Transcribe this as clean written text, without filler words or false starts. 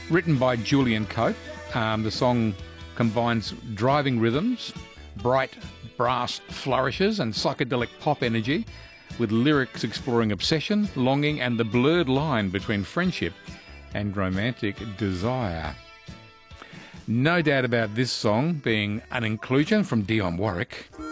Written by Julian Cope, the song combines driving rhythms, bright brass flourishes and psychedelic pop energy, with lyrics exploring obsession, longing and the blurred line between friendship and romantic desire. No doubt about this song being an inclusion from Dionne Warwick.